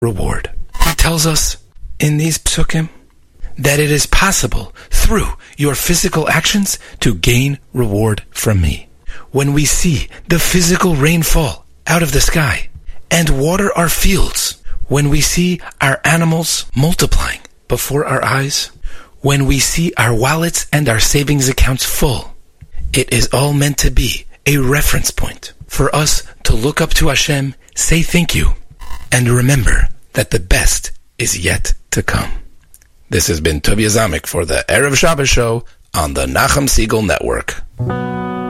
reward. He tells us in these psukim that it is possible through your physical actions to gain reward from me. When we see the physical rainfall out of the sky and water our fields, when we see our animals multiplying before our eyes, when we see our wallets and our savings accounts full, it is all meant to be a reference point for us to look up to Hashem, say thank you, and remember that the best is yet to come. This has been Tovia Zamek for the Erev Shabbos show on the Nachum Segal Network.